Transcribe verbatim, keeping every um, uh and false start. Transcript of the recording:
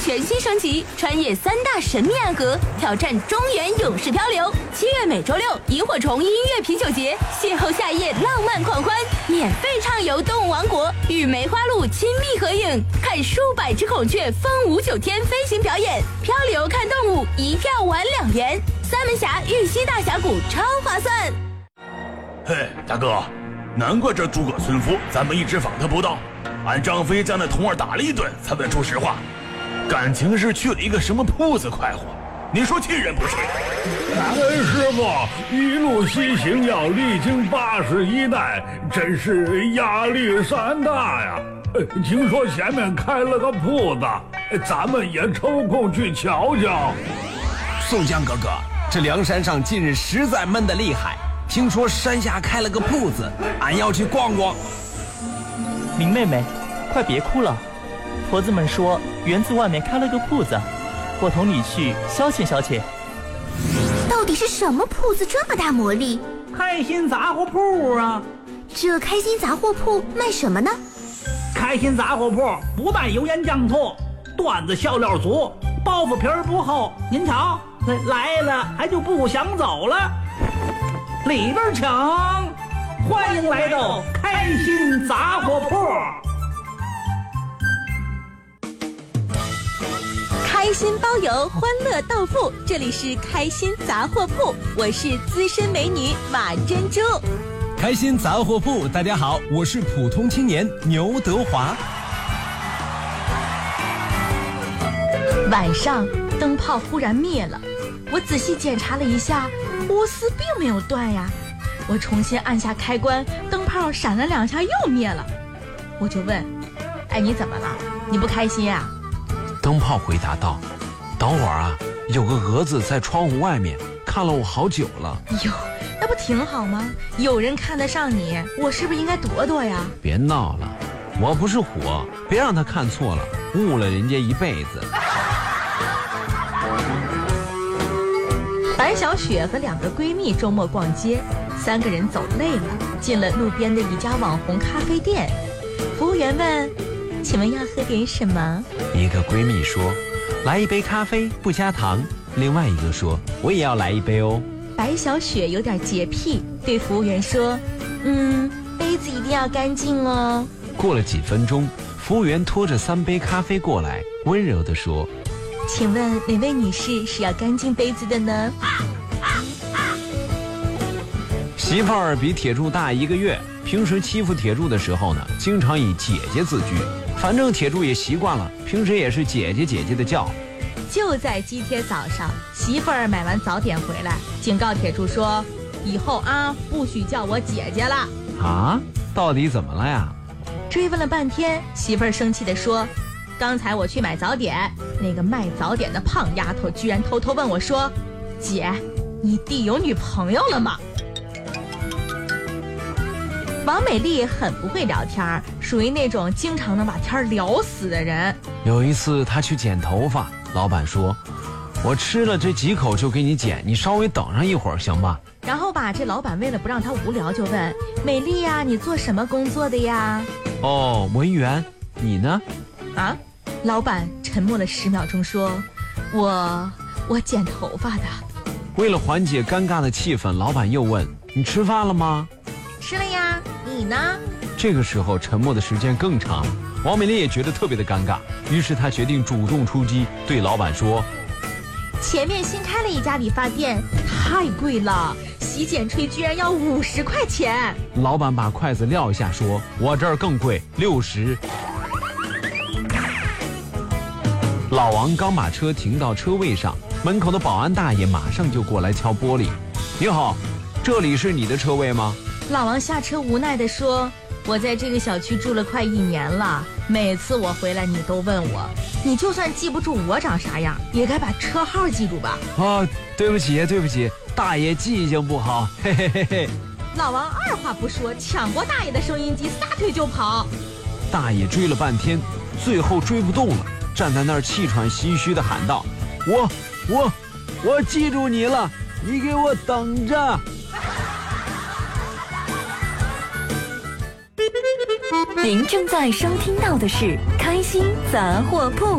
全新升级，穿越三大神秘暗河，挑战中原勇士漂流。七月每周六，萤火虫音乐啤酒节，邂逅夏夜浪漫狂欢，免费畅游动物王国，与梅花鹿亲密合影，看数百只孔雀风舞九天飞行表演，漂流看动物，一票玩两元。三门峡玉溪大峡谷超划算。 嘿，大哥，难怪这诸葛村夫咱们一直访他不到，俺张飞将那童儿打了一顿才问出实话，感情是去了一个什么铺子快活，你说气人不气？ 感恩师傅一路西行要历经八十一代，真是压力山大呀。呃听说前面开了个铺子，咱们也抽空去瞧瞧。 宋江哥哥，这梁山上近日实在闷得厉害，听说山下开了个铺子，俺要去逛逛。 林妹妹，快别哭了，婆子们说园子外面开了个铺子，我同你去消遣消遣。 到底是什么铺子这么大魔力？ 开心杂货铺啊！ 这开心杂货铺卖什么呢？ 开心杂货铺不卖油盐酱醋，段子笑料足，包袱皮儿不厚。您瞧，来了还就不想走了。里边请，欢迎来到开心杂货铺。 开心包邮，欢乐到付，这里是开心杂货铺，我是资深美女马珍珠。 开心杂货铺，大家好，我是普通青年牛德华。 晚上灯泡忽然灭了，我仔细检查了一下，钨丝并没有断呀。我重新按下开关，灯泡闪了两下又灭了。我就问，哎，你怎么了？你不开心啊？ 灯泡回答道，等会儿啊，有个蛾子在窗户外面看了我好久了。 哟，那不挺好吗？有人看得上你，我是不是应该躲躲呀？ 别闹了，我不是火，别让他看错了，误了人家一辈子。 白小雪和两个闺蜜周末逛街，三个人走累了，进了路边的一家网红咖啡店。服务员问，请问要喝点什么？ 一个闺蜜说，来一杯咖啡不加糖。另外一个说，我也要来一杯哦。 白小雪有点洁癖，对服务员说，嗯，杯子一定要干净哦。 过了几分钟，服务员拖着三杯咖啡过来，温柔地说， 请问哪位女士是要干净杯子的呢？ 媳妇儿比铁柱大一个月，平时欺负铁柱的时候呢，经常以姐姐自居，反正铁柱也习惯了，平时也是姐姐姐姐的叫。 就在今天早上，媳妇儿买完早点回来，警告铁柱说，以后啊不许叫我姐姐了。 啊，到底怎么了呀？ 追问了半天，媳妇儿生气地说，刚才我去买早点，那个卖早点的胖丫头居然偷偷问我说，姐，你弟有女朋友了吗？王美丽很不会聊天，属于那种经常能把天聊死的人。 有一次她去剪头发，老板说，我吃了这几口就给你剪，你稍微等上一会儿行吧？ 然后吧，这老板为了不让她无聊，就问，美丽呀，你做什么工作的呀？ 哦，文员，你呢？ 啊？老板沉默了十秒钟说，我我剪头发的。 为了缓解尴尬的气氛，老板又问，你吃饭了吗？ 吃了呀，你呢？ 这个时候沉默的时间更长，王美丽也觉得特别的尴尬，于是她决定主动出击，对老板说， 前面新开了一家理发店，太贵了，洗剪吹居然要五十块钱。 老板把筷子撂一下说，我这儿更贵，六十。老王刚把车停到车位上，门口的保安大爷马上就过来敲玻璃，你好，这里是你的车位吗？ 老王下车无奈地说，我在这个小区住了快一年了，每次我回来你都问我，你就算记不住我长啥样，也该把车号记住吧。 啊，对不起对不起，大爷记性不好，嘿嘿嘿嘿。 老王二话不说，抢过大爷的收音机，撒腿就跑。 大爷追了半天，最后追不动了，站在那儿气喘吁吁地喊道，我我我记住你了，你给我等着。 您正在收听到的是开心杂货铺。